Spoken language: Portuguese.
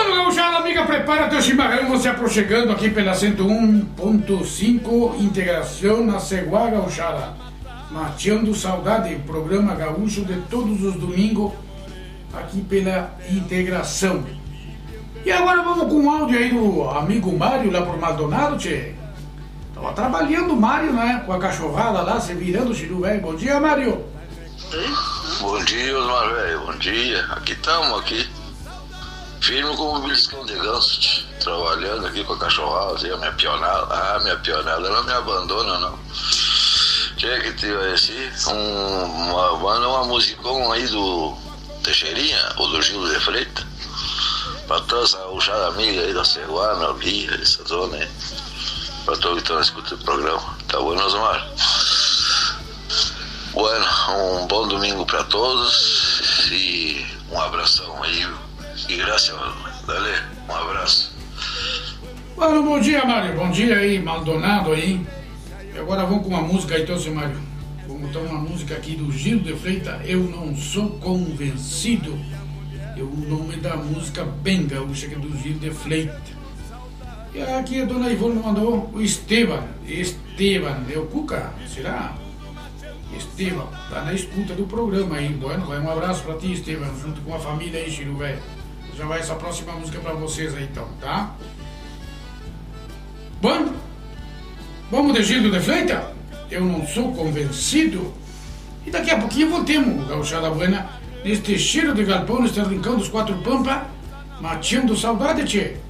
Bueno, gauchada amiga, prepara teu chimarrão, você aproximando aqui pela 101.5, integração na Ceguá, gauchada. Mateando saudade, programa gaúcho de todos os domingos, aqui pela integração. E agora vamos com um áudio aí do amigo Mário, lá por Maldonado, tchê. Tava trabalhando o Mário, né, com a cachorrada lá, se virando o chiru velho. Bom dia, Mário. Bom dia, Osmar, velho, bom dia. Aqui estamos, aqui. Firme como um beliscão de ganso, tchê. Trabalhando aqui com a cachorrada, assim, a minha pionada. Ah, minha pionada, ela não me abandona, não. Tinha que ter assim, uma musicão aí do Teixeirinha, ou do Gil de Freitas, pra toda essa gauchada amiga aí da Ceguana, Lia, essa zona aí, pra todos que estão escutando o programa. Tá bom, Osmar? Bueno, um bom domingo pra todos e um abração aí, e graças, dale, um abraço. Bueno, bom dia, Mário, bom dia aí, Maldonado aí. E agora vamos com uma música aí, então, seu Mário. Vamos botar uma música aqui do Gil de Freitas, Eu Não Sou Convencido. É o nome da música bem gaúcha, que é do Gil de Freitas. E aqui a dona Ivone mandou o Esteban, é o Cuca, será? Esteban, tá na escuta do programa aí. Bueno, vai um abraço pra ti, Esteban, junto com a família aí, Chiru velho. Já vai essa próxima música pra vocês aí, então, tá? Bom, vamos de Gil de Freitas, Eu Não Sou Convencido. E daqui a pouquinho voltemos, gauchada buena, neste cheiro de galpão, neste rincão dos Quatro Pampas, mateando saudade, tchê.